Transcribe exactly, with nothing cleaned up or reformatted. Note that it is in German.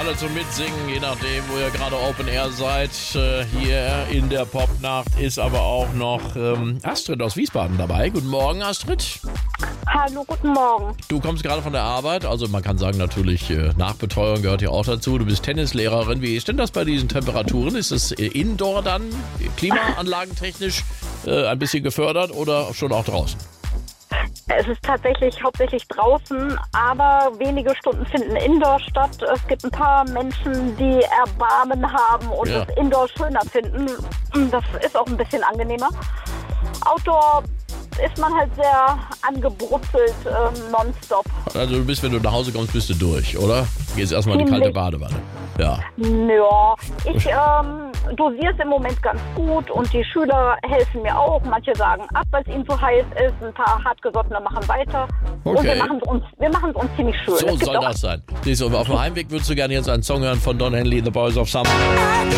alle zum Mitsingen, je nachdem, wo ihr gerade Open Air seid. Äh, hier in der Popnacht ist aber auch noch ähm, Astrid aus Wiesbaden dabei. Guten Morgen, Astrid. Hallo, guten Morgen. Du kommst gerade von der Arbeit, also man kann sagen natürlich, äh, Nachbetreuung gehört ja auch dazu. Du bist Tennislehrerin. Wie ist denn das bei diesen Temperaturen? Ist es äh, indoor dann, klimaanlagentechnisch äh, ein bisschen gefördert oder schon auch draußen? Es ist tatsächlich hauptsächlich draußen, aber wenige Stunden finden Indoor statt. Es gibt ein paar Menschen, die Erbarmen haben und Ja. es Indoor schöner finden. Das ist auch ein bisschen angenehmer. Outdoor ist man halt sehr angebrutzelt, ähm, nonstop. Also du bist, wenn du nach Hause kommst, bist du durch, oder? Gehst erstmal in die kalte Badewanne. Ja. Ja, ich ähm, dosiere es im Moment ganz gut und die Schüler helfen mir auch. Manche sagen ab, weil es ihnen zu heiß ist. Ein paar Hartgesottene machen weiter. Und Okay. wir machen es uns, wir machen es uns ziemlich schön. So Es gibt soll auch das sein. Siehst du, auf dem Heimweg würdest du gerne jetzt einen Song hören von Don Henley, The Boys of Summer.